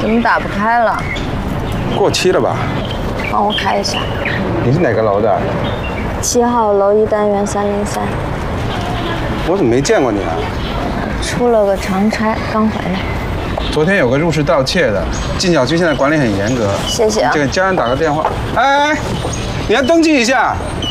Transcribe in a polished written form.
怎么打不开了？ 过期了吧？ 帮我开一下。 你是哪个楼的 7号楼1单元303。 我怎么没见过你啊？ 出了个长差，刚回来。 昨天有个入室盗窃的，进小区现在管理很严格。 谢谢啊。 这个家人打个电话。哎，你要登记一下。